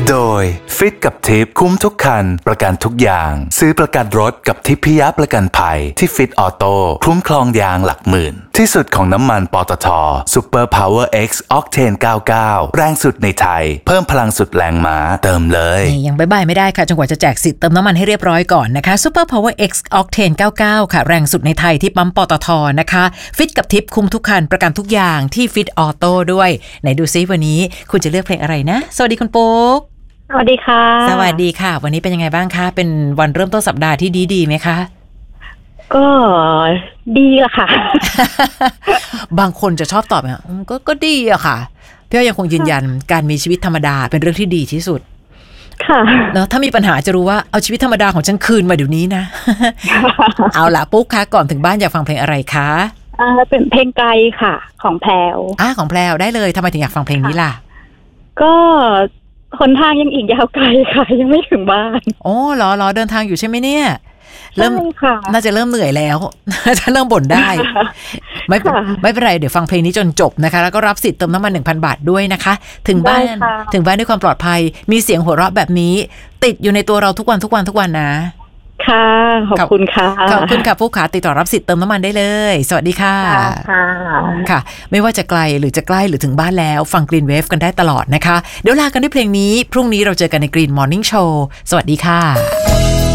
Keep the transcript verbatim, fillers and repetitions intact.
โดยฟิตกับทิปคุ้มทุกคันประกันทุกอย่างซื้อประกันรถกับทิพยประกันภัยที่ฟิตออโต้คุ้มครองยางหลักหมื่นที่สุดของน้ำมันปตท. Super Power X Octane เก้าสิบเก้าแรงสุดในไทยเพิ่มพลังสุดแรงม้าเติมเลยนี่ยังบ๊ายบายไม่ได้ค่ะจนกว่าจะแจกสิทธิ์เติมน้ำมันให้เรียบร้อยก่อนนะคะ Super Power X Octane เก้าสิบเก้าค่ะแรงสุดในไทยที่ปั๊มปตท. นะคะฟิตกับทิปคุ้มทุกคันประกันทุกอย่างที่ฟิตออโต้ด้วยไหนดูซิวันนี้คุณจะเลือกเพลงอะไรนะสวัสดีคุณปุ๊กสวัสดีค่ะสวัสดีค่ะวันนี้เป็นยังไงบ้างคะเป็นวันเริ่มต้นสัปดาห์ที่ดีดีไหมคะก็ดีละค่ะบางคนจะชอบตอบแบบก็ก็ดีอะค่ะพี่อ้อยยังคงยืนยันการมีชีวิตธรรมดาเป็นเรื่องที่ดีที่สุดค่ะแล้วถ้ามีปัญหาจะรู้ว่าเอาชีวิตธรรมดาของฉันคืนมาเดี๋ยวนี้นะ เอาล่ะปุ๊กคะก่อนถึงบ้านอยากฟังเพลงอะไรคะอ่าเป็นเพลงไกลค่ะของแพรวอ่าของแพรวได้เลยทำไมถึงอยากฟังเพลงนี้ล่ะก็คนทางยังอีกยาวไกลค่ะยังไม่ถึงบ้านโอ้เหรอเหรอเดินทางอยู่ใช่ไหมเนี่ยเริ่มน่าจะเริ่มเหนื่อยแล้วจะเริ่มบ่นได้ไม่ไม่เป็นไรเดี๋ยวฟังเพลงนี้จนจบนะคะแล้วก็รับสิทธิ์เติมน้ำมัน หนึ่งพัน บาทด้วยนะคะถึงบ้านถึงบ้านด้วยความปลอดภัยมีเสียงหัวเราะแบบนี้ติดอยู่ในตัวเราทุกวันทุกวันทุกวันนะค่ะขอบคุณค่ะขอบคุณค่ะผู้ขาติดต่อรับสิทธิ์เติมน้ำมันได้เลยสวัสดีค่ะค่ะค่ะไม่ว่าจะไกลหรือจะใกล้หรือถึงบ้านแล้วฟัง Green Wave กันได้ตลอดนะคะเดี๋ยวลากันด้วยเพลงนี้พรุ่งนี้เราเจอกันใน Green Morning Show สวัสดีค่ะ